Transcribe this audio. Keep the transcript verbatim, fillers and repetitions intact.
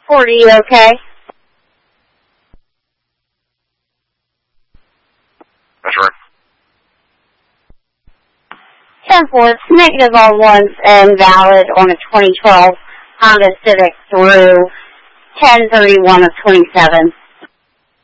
forty, okay? That's right. ten four, it's negative on ones and valid on a twenty twelve Honda Civic through ten thirty-one of twenty-seven.